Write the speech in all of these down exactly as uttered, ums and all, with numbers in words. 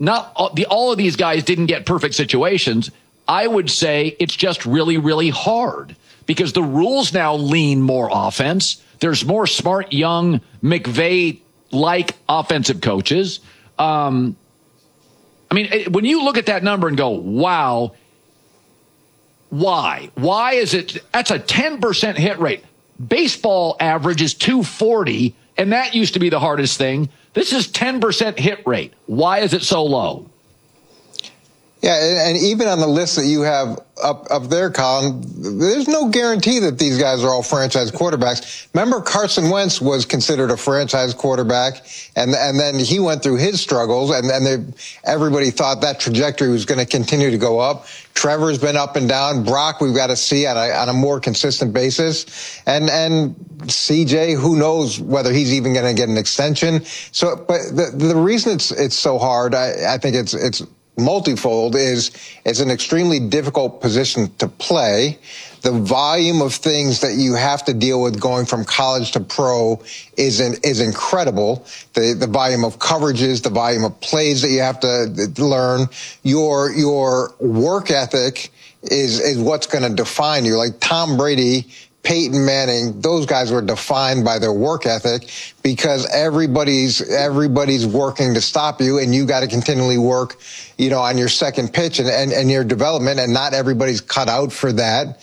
not all, the, all of these guys didn't get perfect situations. I would say it's just really, really hard because the rules now lean more offense. There's more smart, young, McVay-like offensive coaches. Um, I mean, when you look at that number and go, wow, why? Why is it? That's a ten percent hit rate. Baseball average is two forty, and that used to be the hardest thing. This is ten percent hit rate. Why is it so low? Yeah, and even on the list that you have up, up there, Colin, there's no guarantee that these guys are all franchise quarterbacks. Remember, Carson Wentz was considered a franchise quarterback, and and then he went through his struggles, and, and they, everybody thought that trajectory was going to continue to go up. Trevor's been up and down. Brock, we've got to see on a, on a more consistent basis. And and C J, who knows whether he's even going to get an extension. So, but the, the reason it's it's so hard, I, I think it's it's multifold, is it's an extremely difficult position to play. The volume of things that you have to deal with going from college to pro is in, is incredible. The the volume of coverages, the volume of plays that you have to learn, your your work ethic is is what's going to define you. Like Tom Brady, Peyton Manning, those guys were defined by their work ethic because everybody's everybody's working to stop you, and you got to continually work, you know, on your second pitch and, and, and your development, and not everybody's cut out for that.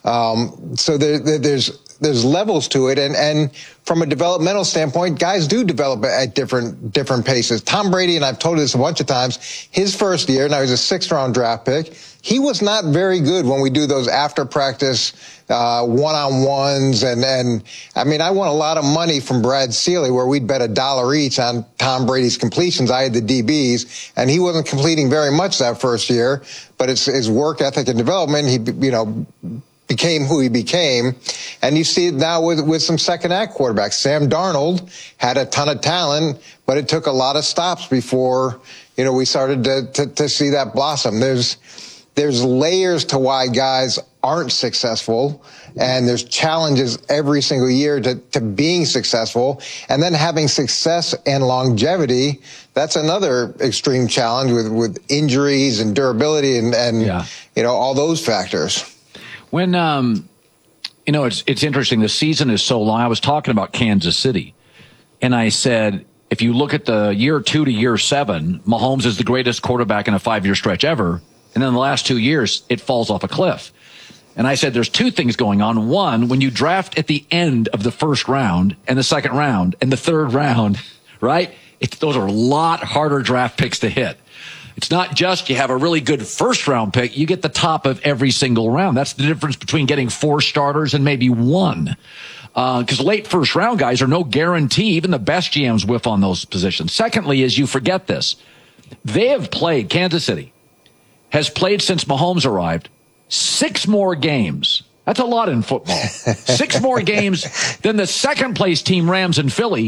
Um, so there, there, there's there's levels to it, and and from a developmental standpoint, guys do develop at different different paces. Tom Brady, and I've told you this a bunch of times, his first year, now he's a sixth round draft pick, he was not very good when we do those after practice uh, one-on-ones. And, and I mean, I won a lot of money from Brad Seeley where we'd bet a dollar each on Tom Brady's completions. I had the D Bs, and he wasn't completing very much that first year, but it's his work ethic and development. He, you know, became who he became. And you see it now with, with some second act quarterbacks. Sam Darnold had a ton of talent, but it took a lot of stops before, you know, we started to, to, to see that blossom. There's, There's layers to why guys aren't successful, and there's challenges every single year to, to being successful. And then having success and longevity, that's another extreme challenge with, with injuries and durability and, and yeah. you know, all those factors. When, um, you know, it's it's interesting. The season is so long. I was talking about Kansas City, and I said, if you look at the year two to year seven, Mahomes is the greatest quarterback in a five-year stretch ever. And then the last two years, it falls off a cliff. And I said, there's two things going on. One, when you draft at the end of the first round and the second round and the third round, right? It's, those are a lot harder draft picks to hit. It's not just you have a really good first round pick. You get the top of every single round. That's the difference between getting four starters and maybe one. Because uh, late first round guys are no guarantee. Even the best G Ms whiff on those positions. Secondly, is you forget this. They have played, Kansas City has played since Mahomes arrived, six more games. That's a lot in football. Six more games than the second place team, Rams and Philly.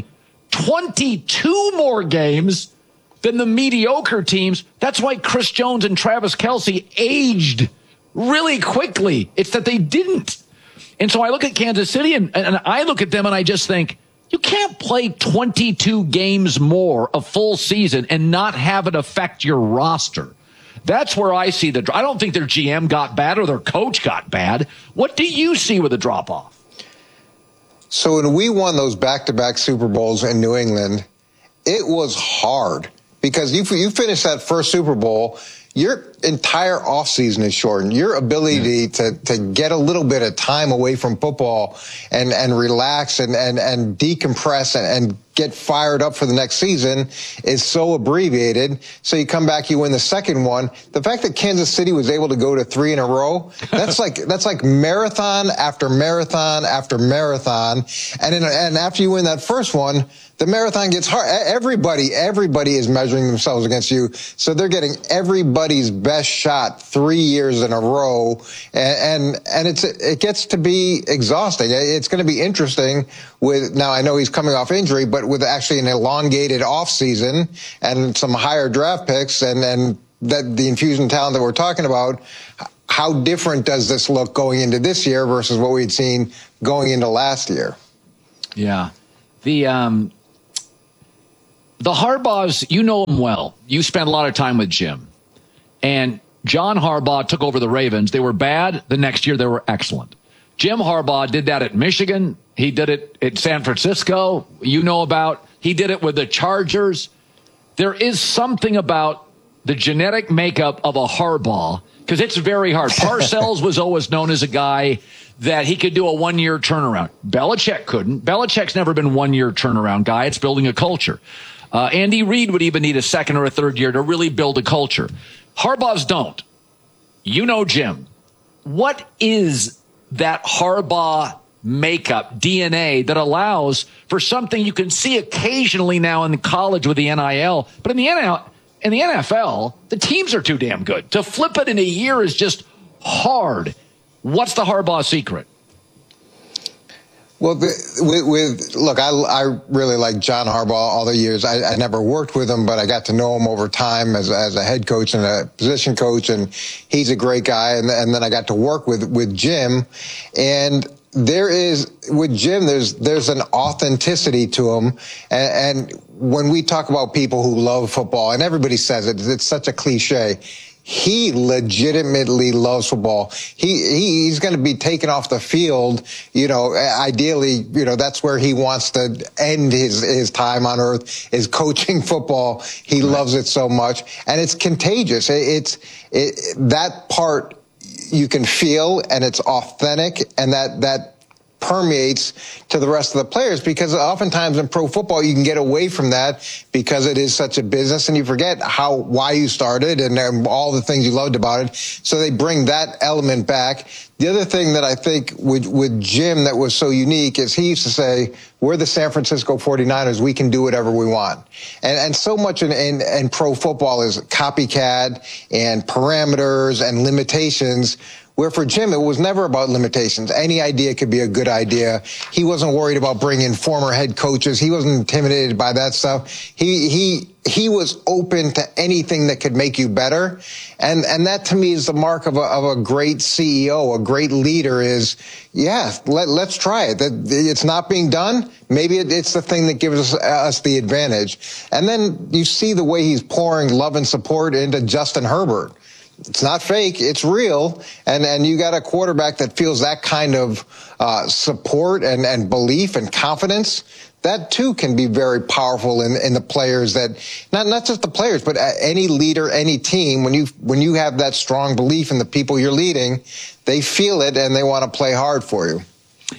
twenty-two more games than the mediocre teams. That's why Chris Jones and Travis Kelce aged really quickly. It's that they didn't. And so I look at Kansas City and, and I look at them and I just think, you can't play twenty-two games more a full season and not have it affect your roster. That's where I see the, I don't think their G M got bad or their coach got bad. What do you see with the drop-off? So when we won those back-to-back Super Bowls in New England, it was hard because you you finished that first Super Bowl, your entire offseason is shortened. Your ability yeah. to, to get a little bit of time away from football and, and relax and, and, and decompress and, and get fired up for the next season is so abbreviated. So you come back, you win the second one. The fact that Kansas City was able to go to three in a row, that's like that's like marathon after marathon after marathon. And in, and after you win that first one, the marathon gets hard. Everybody, everybody is measuring themselves against you. So they're getting everybody's best shot three years in a row. And, and, and it's, it gets to be exhausting. It's going to be interesting with, now I know he's coming off injury, but with actually an elongated off season and some higher draft picks and, and that the infusion talent that we're talking about, how different does this look going into this year versus what we'd seen going into last year? Yeah. The, um, the Harbaughs, you know them well. You spent a lot of time with Jim. And John Harbaugh took over the Ravens. They were bad. The next year, they were excellent. Jim Harbaugh did that at Michigan. He did it at San Francisco. You know about. He did it with the Chargers. There is something about the genetic makeup of a Harbaugh, because it's very hard. Parcells was always known as a guy that he could do a one-year turnaround. Belichick couldn't. Belichick's never been one-year turnaround guy. It's building a culture. Uh, Andy Reid would even need a second or a third year to really build a culture. Harbaugh's don't. You know Jim. What is that Harbaugh makeup, D N A, that allows for something you can see occasionally now in college with the N I L, but in the N L, in the N F L, the teams are too damn good. To flip it in a year is just hard. What's the Harbaugh secret? Well, the, with, with look, I, I really like John Harbaugh all the years. I, I never worked with him, but I got to know him over time as, as a head coach and a position coach, and he's a great guy. And, and then I got to work with, with Jim, and there is, with Jim, there's there's an authenticity to him. And, and when we talk about people who love football, and everybody says it, it's such a cliche, he legitimately loves football. He, he he's going to be taken off the field. You know, ideally, you know, that's where he wants to end his, his time on earth, is coaching football. He right. loves it so much, and it's contagious. It, it's it, that part you can feel, and it's authentic, and that that permeates to the rest of the players, because oftentimes in pro football you can get away from that because it is such a business, and you forget how why you started and um, all the things you loved about it. So they bring that element back. The other thing that I think with, with Jim that was so unique is he used to say, we're the San Francisco forty-niners. We can do whatever we want. And, and so much in, in, in pro football is copycat and parameters and limitations, where for Jim, it was never about limitations. Any idea could be a good idea. He wasn't worried about bringing former head coaches. He wasn't intimidated by that stuff. He, he, he was open to anything that could make you better. And, and that to me is the mark of a, of a great C E O, a great leader is, yeah, let, let's try it. That it's not being done. Maybe it, it's the thing that gives us, us the advantage. And then you see the way he's pouring love and support into Justin Herbert. It's not fake. It's real. And, and you got a quarterback that feels that kind of uh, support and, and belief and confidence. That, too, can be very powerful in, in the players that, not, not just the players, but any leader, any team, when you, when you have that strong belief in the people you're leading, they feel it and they want to play hard for you.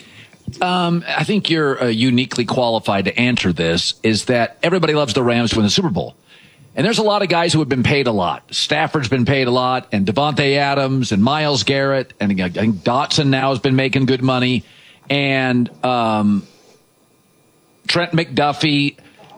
Um, I think you're uh, uniquely qualified to answer this, is that everybody loves the Rams to win the Super Bowl. And there's a lot of guys who have been paid a lot. Stafford's been paid a lot, and Devontae Adams and Myles Garrett, and I think Dotson now has been making good money, and um, Trent McDuffie.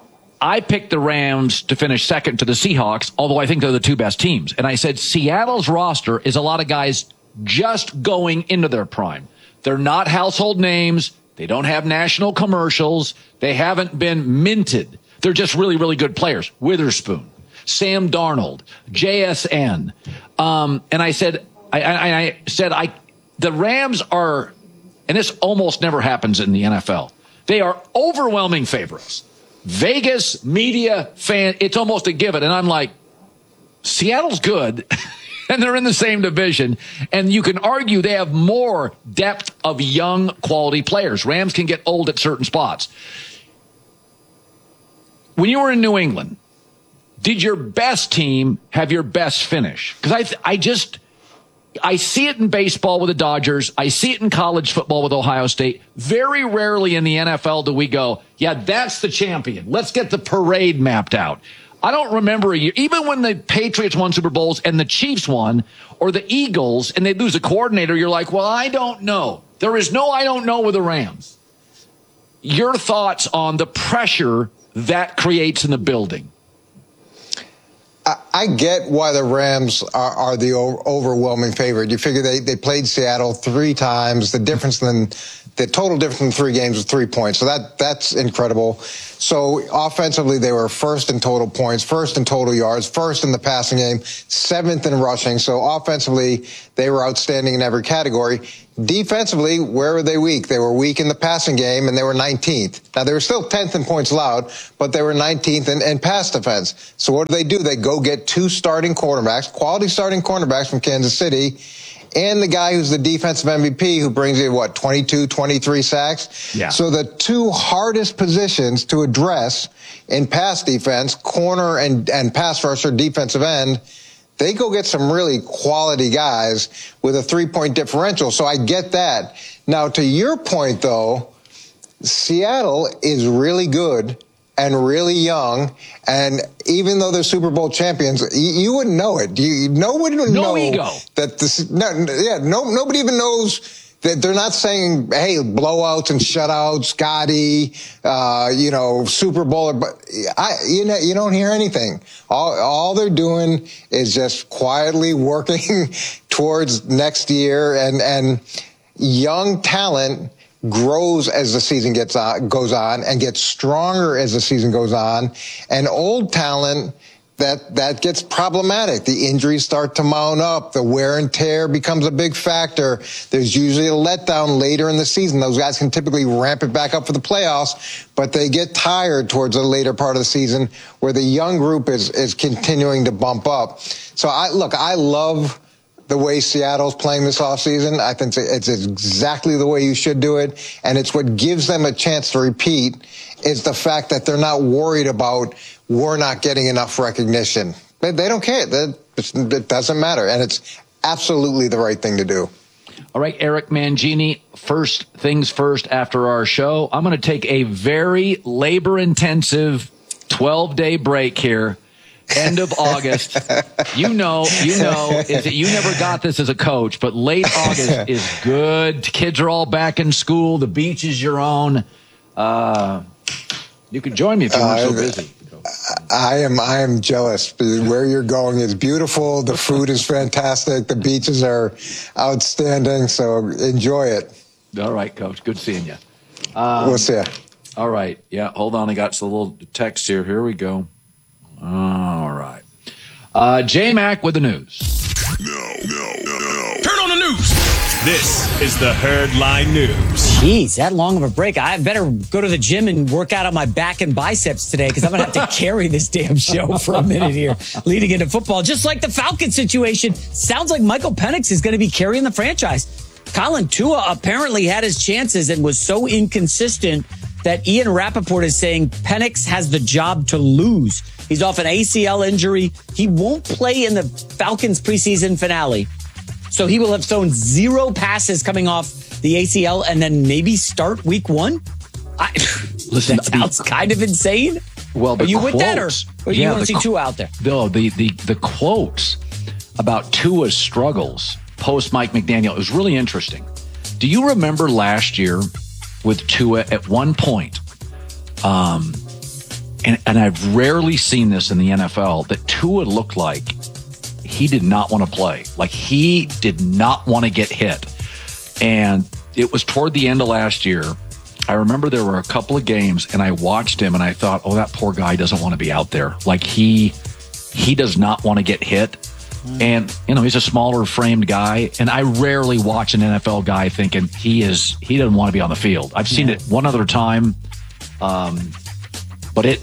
I picked the Rams to finish second to the Seahawks, although I think they're the two best teams. And I said Seattle's roster is a lot of guys just going into their prime. They're not household names. They don't have national commercials. They haven't been minted. They're just really, really good players. Witherspoon, Sam Darnold, J S N. Um, and I said, I, I, I said, I, the Rams are, and this almost never happens in the N F L. They are overwhelming favorites. Vegas, media, fan, it's almost a given. And I'm like, Seattle's good. And they're in the same division. And you can argue they have more depth of young quality players. Rams can get old at certain spots. When you were in New England, did your best team have your best finish? Because I, th- I just, I see it in baseball with the Dodgers. I see it in college football with Ohio State. Very rarely in the N F L do we go, yeah, that's the champion. Let's get the parade mapped out. I don't remember a year, even when the Patriots won Super Bowls and the Chiefs won, or the Eagles, and they lose a coordinator, you're like, well, I don't know. There is no I don't know with the Rams. Your thoughts on the pressure that creates in the building? I, I get why the Rams are, are the o- overwhelming favorite. You figure they, they played Seattle three times. The difference in the total difference in three games was three points. So that that's incredible. So offensively, they were first in total points, first in total yards, first in the passing game, seventh in rushing. So offensively, they were outstanding in every category. defensively, where were they weak? They were weak in the passing game, and they were nineteenth. Now, they were still tenth in points allowed, but they were nineteenth in, in pass defense. So what do they do? They go get two starting quarterbacks, quality starting cornerbacks from Kansas City, and the guy who's the defensive M V P who brings you, what, twenty-two, twenty-three sacks? Yeah. So the two hardest positions to address in pass defense, corner and, and pass rusher, defensive end, they go get some really quality guys with a three-point differential. So I get that. Now, to your point, though, Seattle is really good and really young, and even though they're Super Bowl champions, you, you wouldn't know it. You, nobody would no know ego. that this. No, yeah, no, nobody even knows that they're not saying, "Hey, blowouts and shutouts, Scotty, uh, you know, Super Bowl." But I, you know, you don't hear anything. All, all they're doing is just quietly working towards next year, and and young talent grows as the season gets on, goes on, and gets stronger as the season goes on. And old talent, that that gets problematic. The injuries start to mount up. The wear and tear becomes a big factor. There's usually a letdown later in the season. Those guys can typically ramp it back up for the playoffs, but they get tired towards the later part of the season, where the young group is is continuing to bump up. So I look, I love the way Seattle's playing this offseason. I think it's exactly the way you should do it. And it's what gives them a chance to repeat, is the fact that they're not worried about, we're not getting enough recognition. They, they don't care. That, it doesn't matter. And it's absolutely the right thing to do. All right, Eric Mangini, first things first after our show. I'm going to take a very labor-intensive twelve-day break here. End of August. You know, you know, is that you never got this as a coach, but late August is good. Kids are all back in school. The beach is your own. Uh, you can join me if you weren't so busy. I am I am jealous. Where you're going is beautiful. The food is fantastic. The beaches are outstanding. So enjoy it. All right, Coach. Good seeing you. Um, we'll see you. All right. Yeah, hold on. I got some little text here. Here we go. All right. Uh, J-Mac with the news. No, no, no, no. Turn on the news. This is the Herdline News. Jeez, that long of a break. I better go to the gym and work out on my back and biceps today, because I'm going to have to carry this damn show for a minute here leading into football. Just like the Falcons situation, sounds like Michael Penix is going to be carrying the franchise. Colin Tua apparently had his chances and was so inconsistent that Ian Rappaport is saying Penix has the job to lose. He's off an A C L injury. He won't play in the Falcons preseason finale. So he will have thrown zero passes coming off the A C L and then maybe start week one. I, Listen, that sounds the, kind of insane. Well, Are you quotes, with that, or, or yeah, you want to see qu- Tua out there? No, the, the, the quotes about Tua's struggles post Mike McDaniel, it was really interesting. Do you remember last year with Tua at one point, um, and, and I've rarely seen this in the N F L, that Tua looked like he did not want to play. Like he did not want to get hit. And it was toward the end of last year. I remember there were a couple of games and I watched him and I thought, oh, that poor guy doesn't want to be out there. Like he, he does not want to get hit. And, you know, he's a smaller framed guy. And I rarely watch an N F L guy thinking he is, he doesn't want to be on the field. I've seen yeah. it one other time. Um, but it,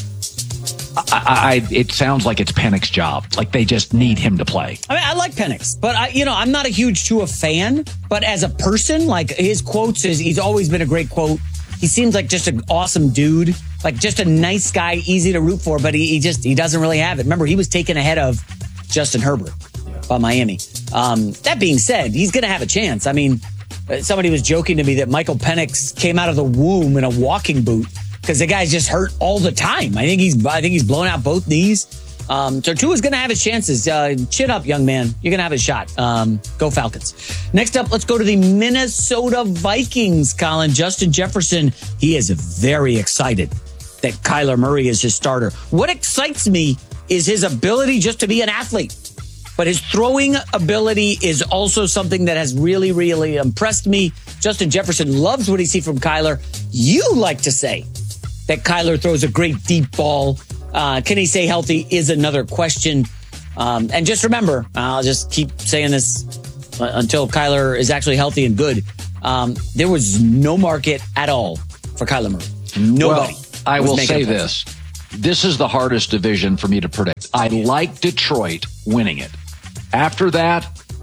I, I, it sounds like it's Penix's job. Like they just need him to play. I mean, I like Penix, but I, you know, I'm not a huge Tua fan, but as a person, like his quotes is, he's always been a great quote. He seems like just an awesome dude, like just a nice guy, easy to root for, but he, he just, he doesn't really have it. Remember, he was taken ahead of Justin Herbert by Miami. Um, that being said, he's going to have a chance. I mean, somebody was joking to me that Michael Penix came out of the womb in a walking boot because the guy's just hurt all the time. I think he's, I think he's blown out both knees. Um, so Tua's going to have his chances. Uh, chin up, young man. You're going to have a shot. Um, go Falcons. Next up, let's go to the Minnesota Vikings, Colin. Justin Jefferson, he is very excited that Kyler Murray is his starter. What excites me is his ability just to be an athlete. But his throwing ability is also something that has really, really impressed me. Justin Jefferson loves what he sees from Kyler. You like to say that Kyler throws a great deep ball. Uh, can he stay healthy is another question. Um, and just remember, I'll just keep saying this uh, until Kyler is actually healthy and good, um, there was no market at all for Kyler Murray. Nobody. Well, I will say this. This is the hardest division for me to predict. I like Detroit winning it. After that,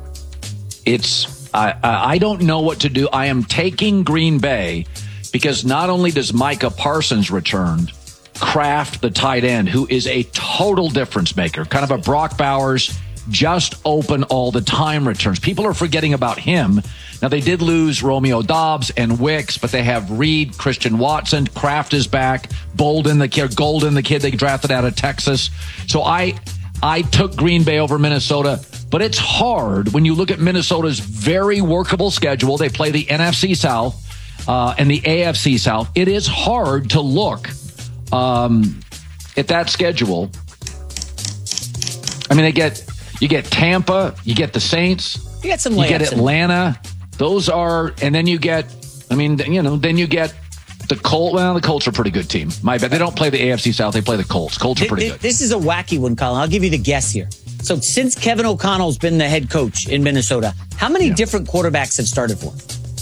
it's I, I don't know what to do. I am taking Green Bay because not only does Micah Parsons return, Kraft, the tight end, who is a total difference maker, kind of a Brock Bowers, just open all the time returns. People are forgetting about him. Now, they did lose Romeo Doubs and Wicks, but they have Reed, Christian Watson, Kraft is back, Bolden, the kid, Golden, the kid they drafted out of Texas. So I, I took Green Bay over Minnesota, but it's hard when you look at Minnesota's very workable schedule. They play the N F C South uh, and the A F C South. It is hard to look um, at that schedule. I mean, they get you get Tampa, you get the Saints, you get some, you get Atlanta. Those are, and then you get, I mean, you know, then you get the Colts. Well, the Colts are a pretty good team. My bad. They don't play the A F C South. They play the Colts. Colts are pretty good. This is a wacky one, Colin. I'll give you the guess here. So since Kevin O'Connell's been the head coach in Minnesota, how many yeah. different quarterbacks have started for him?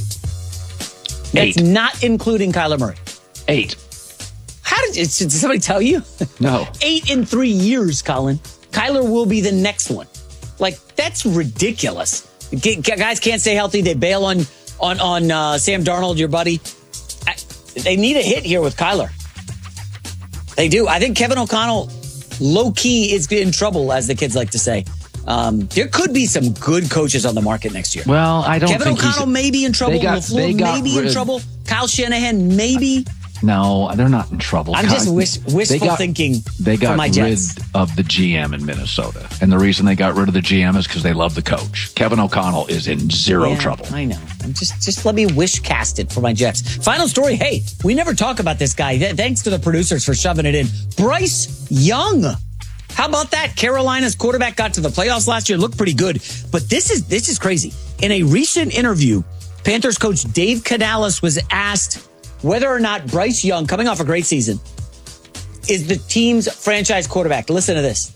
Eight. That's not including Kyler Murray. Eight. How did, did somebody tell you? No. Eight in three years, Colin. Kyler will be the next one. Like, that's ridiculous. Guys can't stay healthy. They bail on on on uh, Sam Darnold, your buddy. I, they need a hit here with Kyler. They do. I think Kevin O'Connell, low key, is in trouble, as the kids like to say. Um, there could be some good coaches on the market next year. Well, I don't. Kevin think O'Connell may be in trouble. Got, LaFleur may be in trouble. Kyle Shanahan maybe. No, they're not in trouble. I'm just wish, wishful got, thinking they got for my Jets. rid of the G M in Minnesota. And the reason they got rid of the G M is because they love the coach. Kevin O'Connell is in zero yeah, trouble. I know. I'm just, just let me wish cast it for my Jets. Final story. Hey, we never talk about this guy. Thanks to the producers for shoving it in. Bryce Young. How about that? Carolina's quarterback got to the playoffs last year. Looked pretty good. But this is this is crazy. In a recent interview, Panthers coach Dave Canales was asked whether or not Bryce Young, coming off a great season, is the team's franchise quarterback. Listen to this.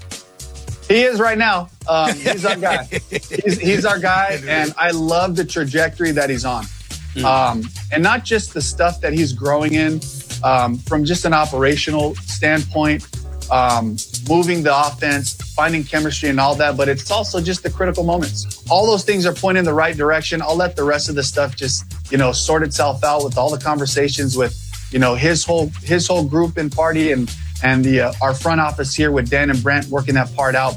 He is right now. Um, he's our guy. He's, he's our guy, and I love the trajectory that he's on. Um, and not just the stuff that he's growing in, um, from just an operational standpoint, um, moving the offense, finding chemistry and all that, but it's also just the critical moments. All those things are pointing in the right direction. I'll let the rest of the stuff just, you know, sort itself out with all the conversations with, you know, his whole his whole group and party and and the uh, our front office here with Dan and Brent working that part out.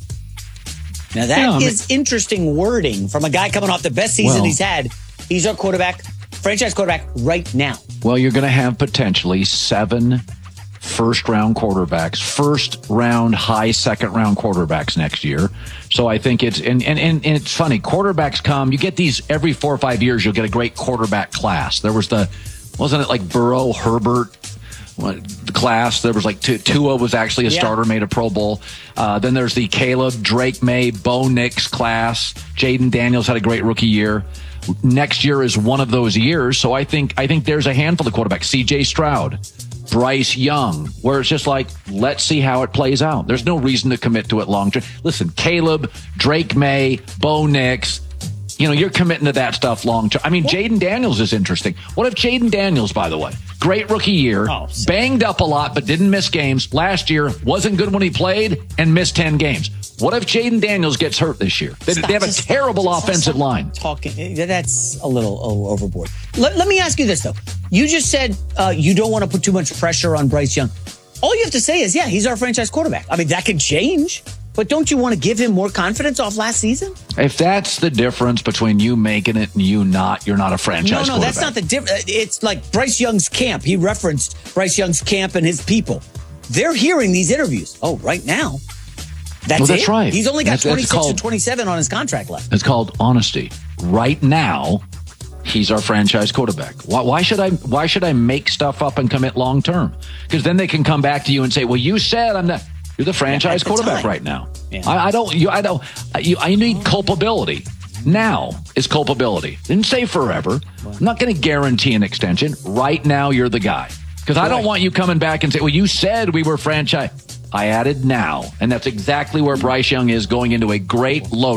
Now that yeah, is mean, interesting wording from a guy coming off the best season well, he's had. He's our quarterback, franchise quarterback right now. Well, you're going to have potentially seven first-round quarterbacks, first-round, high second-round quarterbacks next year. So I think it's and, and and and it's funny. Quarterbacks come. You get these every four or five years. You'll get a great quarterback class. There was the, wasn't it like Burrow, Herbert, what, the class? There was like Tua was actually a yeah. starter, made a Pro Bowl. Uh, then there's the Caleb, Drake May, Bo Nix class. Jaden Daniels had a great rookie year. Next year is one of those years. So I think I think there's a handful of quarterbacks. C J Stroud, Bryce Young, where it's just like, let's see how it plays out. There's no reason to commit to it long term. Listen, Caleb, Drake May, Bo Nix, you know, you're committing to that stuff long term. I mean, Jaden Daniels is interesting. What if Jaden Daniels, by the way, great rookie year, oh, banged up a lot but didn't miss games. Last year, wasn't good when he played and missed ten games. What if Jaden Daniels gets hurt this year? They, they have a terrible just, offensive line. Talking, that's a little overboard. Let, let me ask you this, though. You just said uh, you don't want to put too much pressure on Bryce Young. All you have to say is, yeah, he's our franchise quarterback. I mean, that could change. But don't you want to give him more confidence off last season? If that's the difference between you making it and you not, you're not a franchise quarterback. No, no, that's not the difference. It's like Bryce Young's camp. He referenced Bryce Young's camp and his people. They're hearing these interviews. Oh, right now. That's, well, that's it? right. He's only got that's, twenty-six that's called, to twenty-seven on his contract left. It's called honesty. Right now, he's our franchise quarterback. Why, why should I? Why should I make stuff up and commit long term? Because then they can come back to you and say, "Well, you said I'm not. You're the franchise yeah, quarterback time. right now. Yeah. I, I don't. You, I don't. You, I need culpability. Now is culpability. Didn't say forever. I'm not going to guarantee an extension. Right now, you're the guy. Because I don't want you coming back and say, "Well, you said we were franchise." I added now, and that's exactly where Bryce Young is going into a great, loaded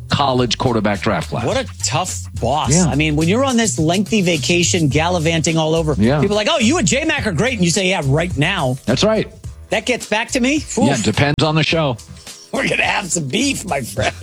college quarterback draft class. What a tough boss. Yeah. I mean, when you're on this lengthy vacation, gallivanting all over, yeah. people are like, oh, you and J-Mac are great. And you say, yeah, right now. That's right. That gets back to me? Oof. Yeah, depends on the show. We're going to have some beef, my friend.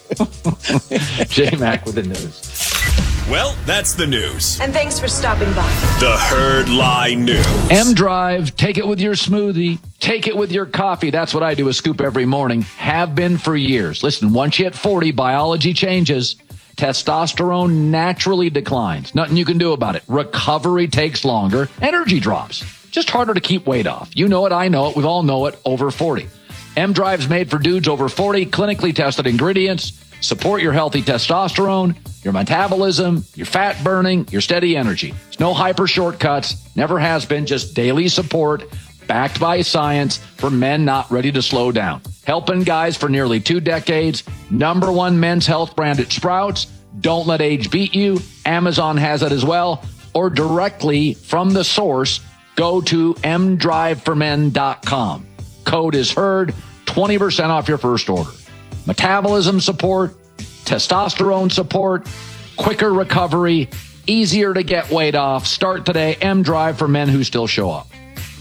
J-Mac with the news. Well, that's the news. And thanks for stopping by. The Herd Lie News. M-Drive, take it with your smoothie. Take it with your coffee. That's what I do, a scoop every morning. Have been for years. Listen, once you hit forty, biology changes. Testosterone naturally declines. Nothing you can do about it. Recovery takes longer. Energy drops. Just harder to keep weight off. You know it. I know it. We all know it. Over forty. M-Drive's made for dudes over forty. Clinically tested ingredients. Support your healthy testosterone, your metabolism, your fat burning, your steady energy. There's no hyper shortcuts. Never has been. Just daily support backed by science for men not ready to slow down. Helping guys for nearly two decades. Number one men's health brand at Sprouts. Don't let age beat you. Amazon has it as well. Or directly from the source, go to m drive for men dot com. Code is HERD, twenty percent off your first order. Metabolism support, testosterone support, quicker recovery, easier to get weight off. Start today. M-Drive for men who still show up.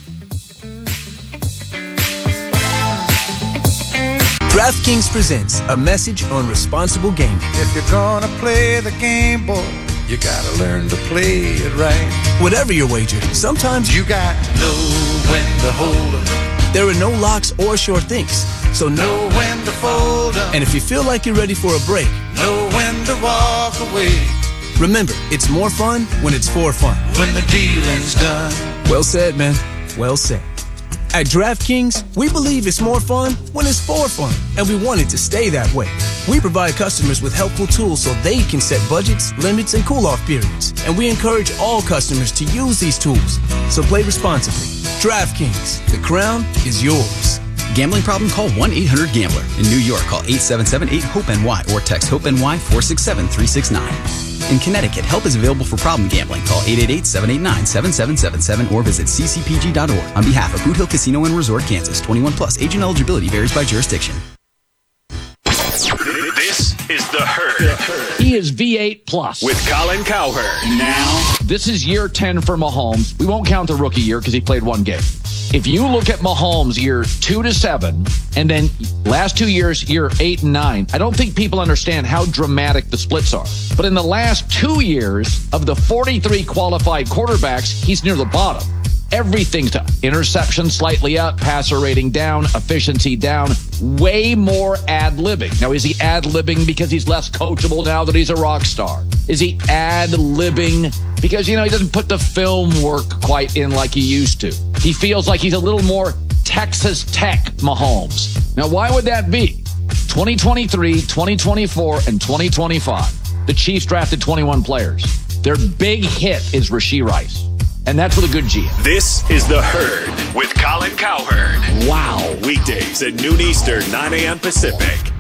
DraftKings presents a message on responsible gaming. If you're gonna play the game, boy, you gotta learn to play it right. Whatever your wager, sometimes You got to know when to hold 'em, there are no locks or sure things. So know know when to fold 'em, And if you feel like you're ready for a break, know when to walk away. remember, it's more fun when it's for fun. When the dealing's done, Well said, man. Well said. At DraftKings, we believe it's more fun when it's for fun, and we want it to stay that way. We provide customers with helpful tools so they can set budgets, limits, and cool-off periods, and we encourage all customers to use these tools. So play responsibly. DraftKings, the crown is yours. Gambling problem? Call one eight hundred gambler. In New York, call eight seven seven eight hope N Y or text HOPE-NY four six seven three six nine. In Connecticut, help is available for problem gambling. Call eight eight eight seven eight nine seven seven seven seven or visit c c p g dot org. On behalf of Boot Hill Casino and Resort, Kansas, twenty-one plus. Age and eligibility varies by jurisdiction. This is The Herd He is V eight plus. with Colin Cowherd. Now, This is year ten for Mahomes. We won't count the rookie year because he played one game. If you look at Mahomes year two to seven, and then last two years, year eight and nine, I don't think people understand how dramatic the splits are. But in the last two years of the forty-three qualified quarterbacks, he's near the bottom. Everything's up. Interception slightly up, passer rating down, efficiency down, way more ad-libbing. Now, is he ad-libbing because he's less coachable now that he's a rock star? Is he ad-libbing because, you know, he doesn't put the film work quite in like he used to? He feels like he's a little more Texas Tech Mahomes. Now, why would that be? twenty twenty-three, twenty twenty-four, and twenty twenty-five. The Chiefs drafted twenty-one players. Their big hit is Rashee Rice. And that's with a good G M. this is The Herd with Colin Cowherd. Wow. Weekdays at noon Eastern, nine a.m. Pacific.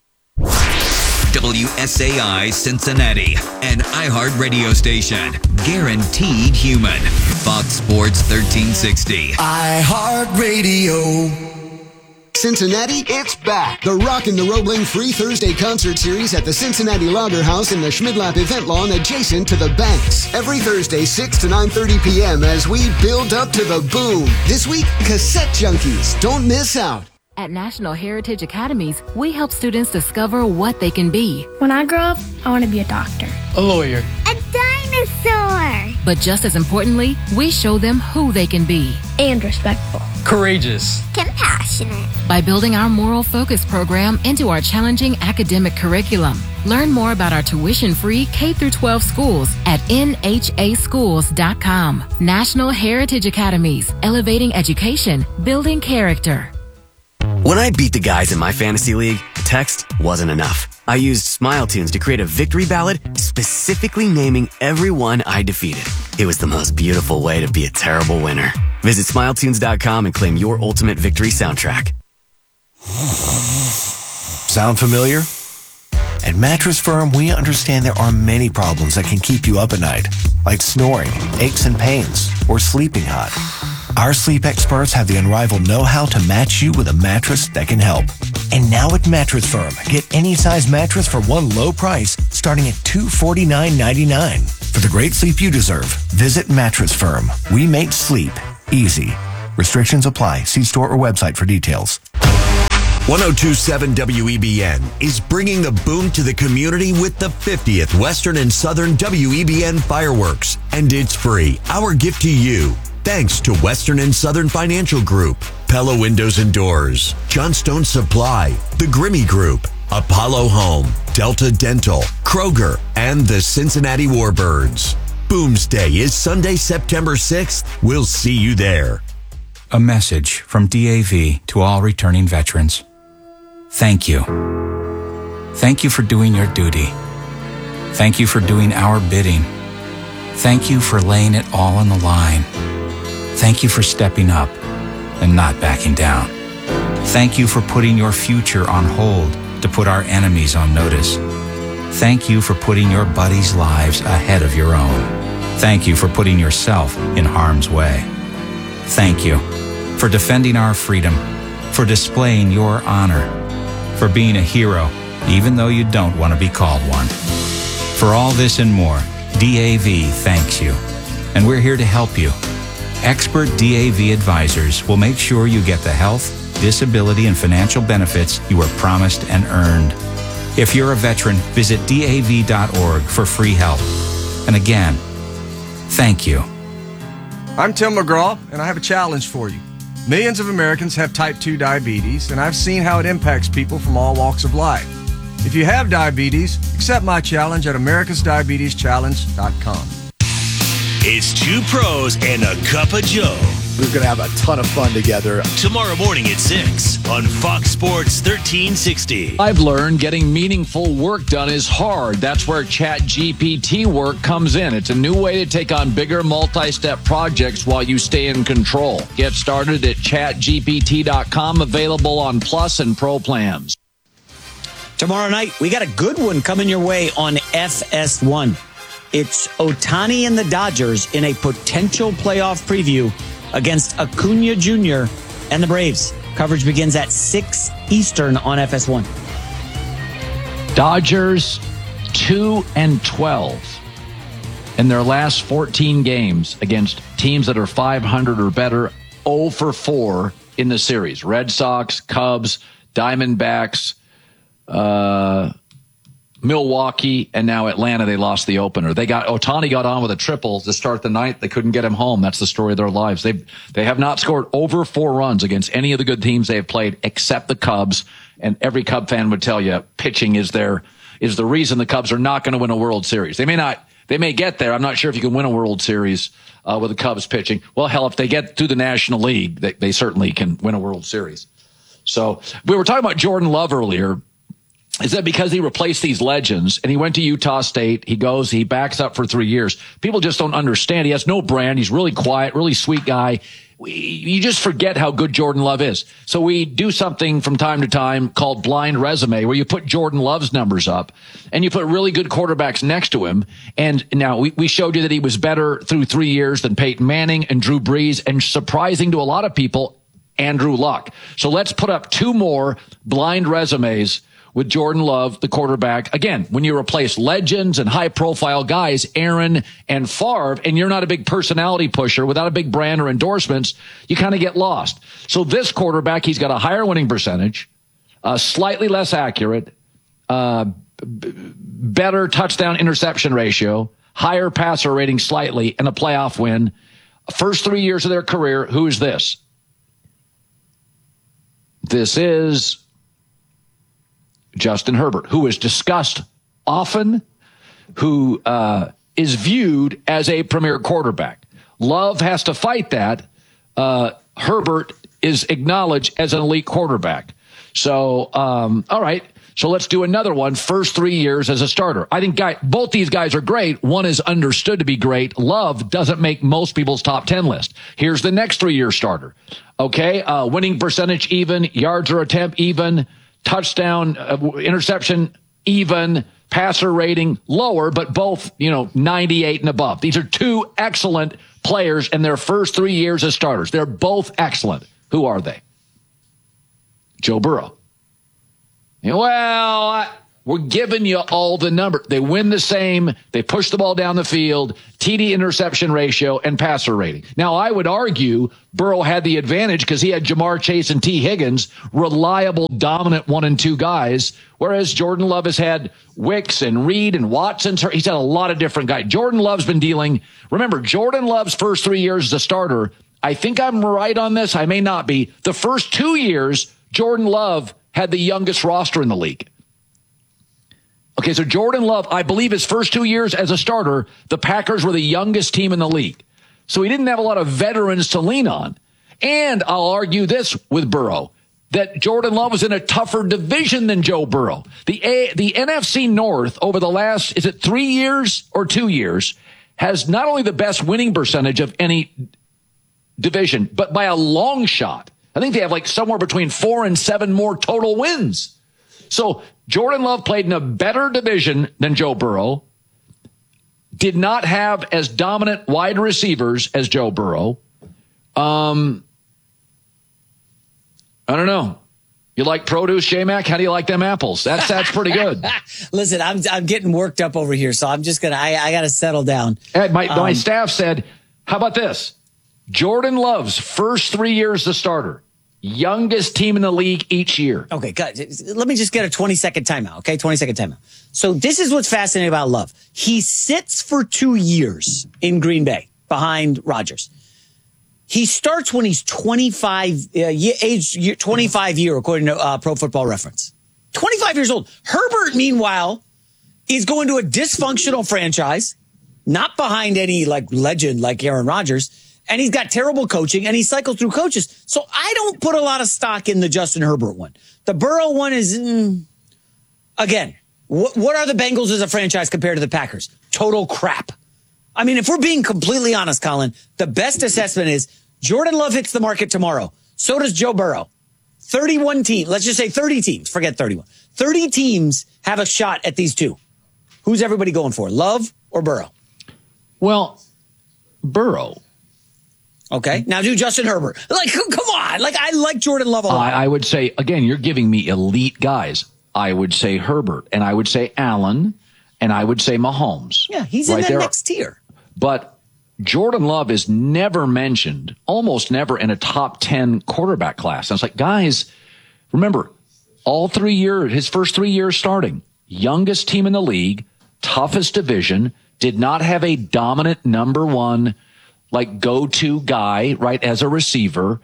W S A I Cincinnati, an iHeart radio station. Guaranteed human. Fox Sports thirteen sixty. iHeartRadio. Cincinnati, it's back. The Rockin' the Roebling Free Thursday concert series at the Cincinnati Lager House in the Schmidlap event lawn adjacent to the Banks. Every Thursday, six to nine thirty p.m. as we build up to the boom. This week, Cassette Junkies. Don't miss out. At National Heritage Academies, we help students discover what they can be. When I grow up, I want to be a doctor. A lawyer. A dinosaur. But just as importantly, we show them who they can be. And respectful. Courageous. Compassionate. By building our Moral Focus program into our challenging academic curriculum. Learn more about our tuition-free K through twelve schools at N H A schools dot com. National Heritage Academies, elevating education, building character. When I beat the guys in my fantasy league, text wasn't enough. I used SmileTunes to create a victory ballad specifically naming everyone I defeated. It was the most beautiful way to be a terrible winner. Visit Smile Tunes dot com and claim your ultimate victory soundtrack. Sound familiar? At Mattress Firm, we understand there are many problems that can keep you up at night, like snoring, aches and pains, or sleeping hot. Our sleep experts have the unrivaled know-how to match you with a mattress that can help. And now at Mattress Firm, get any size mattress for one low price starting at two hundred forty-nine ninety-nine. For the great sleep you deserve, visit Mattress Firm. We make sleep easy. Restrictions apply. See store or website for details. one oh two point seven W E B N is bringing the boom to the community with the fiftieth Western and Southern W E B N fireworks. And it's free. Our gift to you. Thanks to Western and Southern Financial Group, Pella Windows and Doors, Johnstone Supply, the Grimmy Group, Apollo Home, Delta Dental, Kroger, and the Cincinnati Warbirds. Boomsday is Sunday, September sixth. We'll see you there. A message from D A V to all returning veterans. Thank you. Thank you for doing your duty. Thank you for doing our bidding. Thank you for laying it all on the line. Thank you for stepping up and not backing down. Thank you for putting your future on hold to put our enemies on notice. Thank you for putting your buddies' lives ahead of your own. Thank you for putting yourself in harm's way. Thank you for defending our freedom, for displaying your honor, for being a hero, even though you don't want to be called one. For all this and more, D A V thanks you, and we're here to help you. Expert D A V advisors will make sure you get the health, disability, and financial benefits you were promised and earned. If you're a veteran, visit D A V dot org for free help. And again, thank you. I'm Tim McGraw, and I have a challenge for you. Millions of Americans have type two diabetes, and I've seen how it impacts people from all walks of life. If you have diabetes, accept my challenge at americas diabetes challenge dot com. It's two pros and a cup of Joe. We're going to have a ton of fun together. Tomorrow morning at six on Fox Sports thirteen sixty. I've learned getting meaningful work done is hard. That's where Chat G P T work comes in. It's a new way to take on bigger multi-step projects while you stay in control. Get started at chat G P T dot com, available on Plus and Pro plans. Tomorrow night, we got a good one coming your way on F S one. It's Ohtani and the Dodgers in a potential playoff preview against Acuna Junior and the Braves. Coverage begins at six Eastern on F S one. Dodgers two and twelve in their last fourteen games against teams that are five hundred or better, zero for four in the series. Red Sox, Cubs, Diamondbacks, uh, Milwaukee, and now Atlanta. They lost the opener. They got Ohtani got on with a triple to start the ninth. They couldn't get him home. That's the story of their lives. They they have not scored over four runs against any of the good teams they have played, except the Cubs. And every Cub fan would tell you, pitching is their is the reason the Cubs are not going to win a World Series. They may not. They may get there. I'm not sure if you can win a World Series uh, with the Cubs pitching. Well, hell, if they get through the National League, they, they certainly can win a World Series. So we were talking about Jordan Love earlier. Is that because he replaced these legends and he went to Utah State? He goes, he backs up for three years. People just don't understand. He has no brand. He's really quiet, really sweet guy. We, you just forget how good Jordan Love is. So we do something from time to time called blind resume, where you put Jordan Love's numbers up and you put really good quarterbacks next to him. And now we, we showed you that he was better through three years than Peyton Manning and Drew Brees, and surprising to a lot of people, Andrew Luck. So let's put up two more blind resumes with Jordan Love, the quarterback. Again, when you replace legends and high-profile guys, Aaron and Favre, and you're not a big personality pusher without a big brand or endorsements, you kind of get lost. So this quarterback, he's got a higher winning percentage, uh, slightly less accurate, uh, b- better touchdown-interception ratio, higher passer rating slightly, and a playoff win. First three years of their career, who is this? This is Justin Herbert, who is discussed often, who uh, is viewed as a premier quarterback. Love has to fight that. Uh, Herbert is acknowledged as an elite quarterback. So, um, all right. So let's do another one. First three years as a starter. I think guy, both these guys are great. One is understood to be great. Love doesn't make most people's top ten list. Here's the next three-year starter. Okay, uh, winning percentage even, yards or attempt even, touchdown, uh, interception, even, passer rating, lower, but both, you know, ninety-eight and above. These are two excellent players in their first three years as starters. They're both excellent. Who are they? Joe Burrow. Well, I, we're giving you all the number. They win the same. They push the ball down the field, T D interception ratio, and passer rating. Now, I would argue Burrow had the advantage because he had Jamar Chase and T. Higgins, reliable, dominant one and two guys, whereas Jordan Love has had Wicks and Reed and Watson. He's had a lot of different guys. Jordan Love's been dealing. Remember, Jordan Love's first three years as a starter, I think I'm right on this. I may not be. The first two years, Jordan Love had the youngest roster in the league. Okay, so Jordan Love, I believe his first two years as a starter, the Packers were the youngest team in the league. So he didn't have a lot of veterans to lean on. And I'll argue this with Burrow, that Jordan Love was in a tougher division than Joe Burrow. The A, the N F C North over the last, is it three years or two years, has not only the best winning percentage of any division, but by a long shot. I think they have like somewhere between four and seven more total wins. So Jordan Love played in a better division than Joe Burrow, did not have as dominant wide receivers as Joe Burrow. Um, I don't know. You like produce, J-Mac? How do you like them apples? That's that's pretty good. Listen, I'm I'm getting worked up over here, so I'm just gonna I, I got to settle down. And my um, my staff said, "How about this? Jordan Love's first three years as a starter." Youngest team in the league each year. Okay, guys, let me just get a twenty second timeout. Okay, twenty second timeout. So this is what's fascinating about Love. He sits for two years in Green Bay behind Rodgers. He starts when he's twenty-five, uh, age year, twenty-five year, according to uh, Pro Football Reference. twenty-five years old. Herbert, meanwhile, is going to a dysfunctional franchise, not behind any like legend like Aaron Rodgers. And he's got terrible coaching, and he cycles through coaches. So I don't put a lot of stock in the Justin Herbert one. The Burrow one is, mm, again, wh- what are the Bengals as a franchise compared to the Packers? Total crap. I mean, if we're being completely honest, Colin, the best assessment is Jordan Love hits the market tomorrow. So does Joe Burrow. thirty-one teams, let's just say thirty teams, forget thirty-one. thirty teams have a shot at these two. Who's everybody going for, Love or Burrow? Well, Burrow. Okay. Now do Justin Herbert. Like, come on. Like, I like Jordan Love a lot. I, I would say, again, you're giving me elite guys. I would say Herbert, and I would say Allen, and I would say Mahomes. Yeah, he's in right the there. next tier. But Jordan Love is never mentioned, almost never in a top ten quarterback class. And it's like, guys, remember, all three years, his first three years starting, youngest team in the league, toughest division, did not have a dominant number one like go-to guy, right, as a receiver.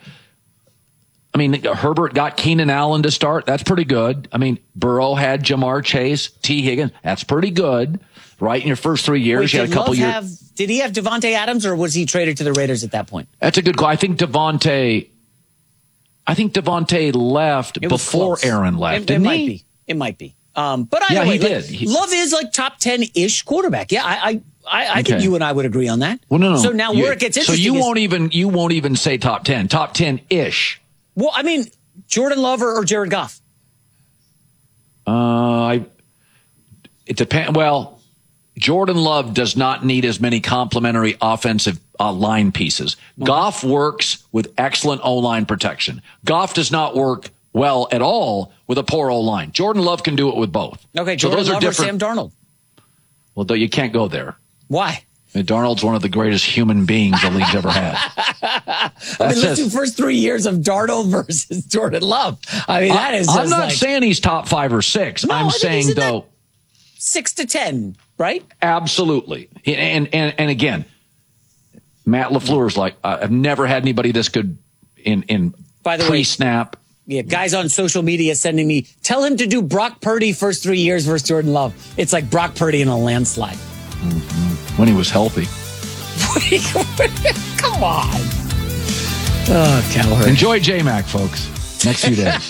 I mean, Herbert got Keenan Allen to start. That's pretty good. I mean, Burrow had Jamar Chase, T. Higgins. That's pretty good, right? In your first three years, Wait, you had a couple Love years. Have, did he have Devontae Adams, or was he traded to the Raiders at that point? That's a good call. I think Devontae, I think Devontae left before close. Aaron left, It, it didn't might he? be. It might be. Um, but either Yeah, way, he like, did. He- Love is like top ten-ish quarterback. Yeah, I, I, I, I think Okay. you and I would agree on that. Well, no, no. So now You- where it gets so interesting you is, won't even you won't even say top ten, top ten ish. well, I mean, Jordan Love or, or Jared Goff. Uh, I, it depends. Well, Jordan Love does not need as many complementary offensive uh, line pieces. Goff works with excellent O-line protection. Goff does not work well at all with a poor O-line. Jordan Love can do it with both. Okay, so Jordan those are Love or different. Sam Darnold. Well, though you can't go there. Why? I mean, Darnold's one of the greatest human beings the league's ever had. I mean, That's let's do just- first three years of Darnold versus Jordan Love. I mean, that is just I'm not like saying he's top five or six. No, I I'm think saying he's in that- though. six to ten, right? Absolutely. And, and, and again, Matt LaFleur's like, I've never had anybody this good in, in By the way- pre-snap. Yeah, guys on social media sending me, tell him to do Brock Purdy first three years versus Jordan Love. It's like Brock Purdy in a landslide. Mm-hmm. When he was healthy. Come on. Oh, Cowherd. Enjoy J-Mac, folks. Next few days.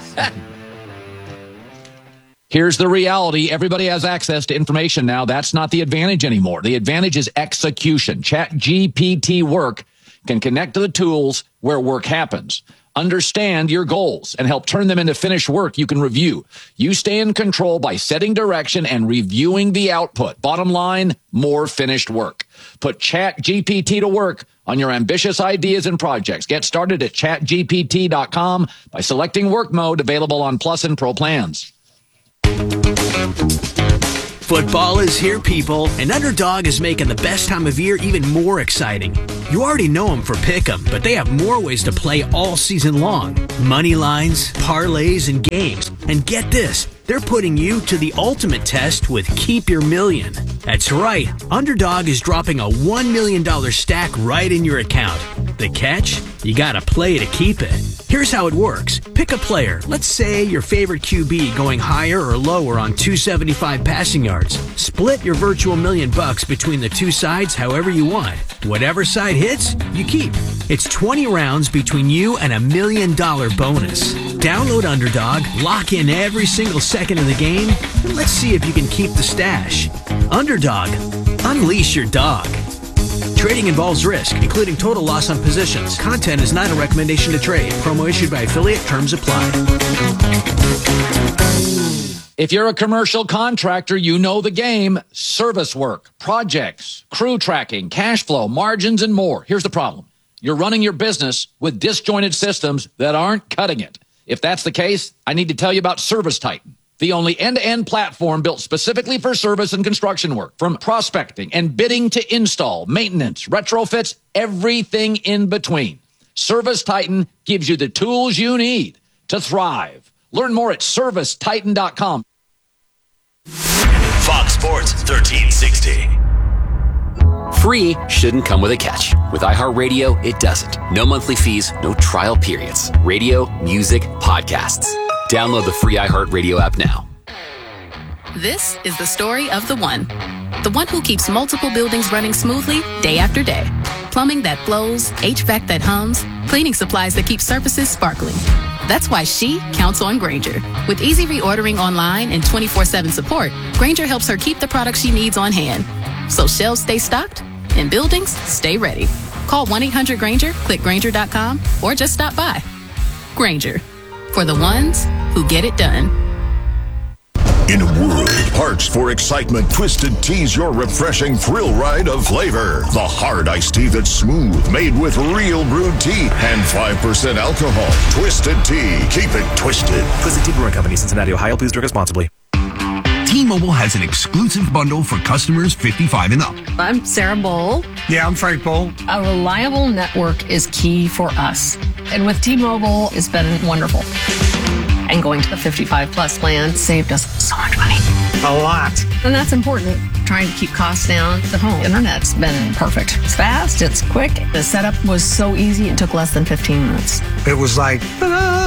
Here's the reality. Everybody has access to information now. That's not the advantage anymore. The advantage is execution. ChatGPT Work can connect to the tools where work happens. Understand your goals and help turn them into finished work you can review. You stay in control by setting direction and reviewing the output. Bottom line, more finished work. Put ChatGPT to work on your ambitious ideas and projects. Get started at chat G P T dot com by selecting work mode, available on Plus and Pro plans. Football is here, people, and Underdog is making the best time of year even more exciting. You already know them for Pick'em, but they have more ways to play all season long. Money lines, parlays, and games. And get this, they're putting you to the ultimate test with Keep Your Million. That's right, Underdog is dropping a one million dollars stack right in your account. The catch? You gotta play to keep it. Here's how it works. Pick a player. Let's say your favorite Q B going higher or lower on two seventy-five passing yards. Split your virtual million bucks between the two sides however you want. Whatever side hits, you keep. It's twenty rounds between you and a million dollar bonus. Download Underdog, lock in every single second of the game, and let's see if you can keep the stash. Underdog, unleash your dog. Trading involves risk, including total loss on positions. Content is not a recommendation to trade. Promo issued by affiliate. Terms apply. If you're a commercial contractor, you know the game. Service work, projects, crew tracking, cash flow, margins, and more. Here's the problem. You're running your business with disjointed systems that aren't cutting it. If that's the case, I need to tell you about Service Titan, the only end-to-end platform built specifically for service and construction work. From prospecting and bidding to install, maintenance, retrofits, everything in between. Service Titan gives you the tools you need to thrive. Learn more at service titan dot com. Fox Sports thirteen sixty. Free shouldn't come with a catch. With iHeartRadio, it doesn't. No monthly fees, no trial periods. Radio, music, podcasts. Download the free iHeartRadio app now. This is the story of the one. The one who keeps multiple buildings running smoothly day after day. Plumbing that flows, H V A C that hums, cleaning supplies that keep surfaces sparkling. That's why she counts on Grainger. With easy reordering online and twenty-four seven support, Grainger helps her keep the products she needs on hand. So shelves stay stocked and buildings stay ready. Call one eight hundred Grainger, click Grainger dot com, or just stop by. Grainger, for the ones who get it done. In a world parched for excitement, Twisted Tea's your refreshing thrill ride of flavor. The hard iced tea that's smooth, made with real brewed tea and five percent alcohol. Twisted Tea. Keep it twisted. Twisted Tea Brewing Company, Cincinnati, Ohio. Please drink responsibly. T-Mobile has an exclusive bundle for customers fifty-five and up. I'm Sarah Bowl. Yeah, I'm Frank Bowl. A reliable network is key for us. And with T-Mobile, it's been wonderful. And going to the fifty-five plus plan saved us so much money. A lot. And that's important. Trying to keep costs down. The home internet's been perfect. It's fast, it's quick. The setup was so easy, it took less than fifteen minutes. It was like, ta-da!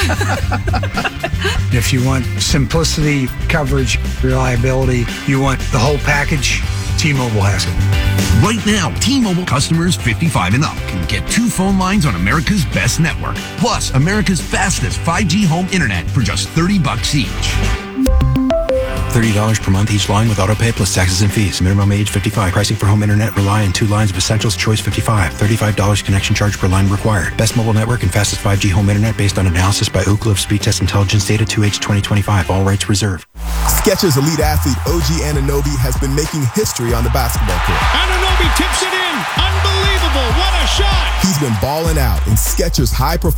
If you want simplicity, coverage, reliability, you want the whole package, T-Mobile has it. Right now, T-Mobile customers fifty-five and up can get two phone lines on America's best network, plus America's fastest five G home internet for just thirty bucks each. thirty dollars per month each line with autopay plus taxes and fees. Minimum age fifty-five. Pricing for home internet rely on two lines of Essentials Choice fifty-five. thirty-five dollars connection charge per line required. Best mobile network and fastest five G home internet based on analysis by Ookla of Speed Test Intelligence Data two H twenty twenty-five. All rights reserved. Skechers elite athlete O G Anunoby has been making history on the basketball court. Anunoby tips it in. Unbelievable. What a shot. He's been balling out, and Skechers high performance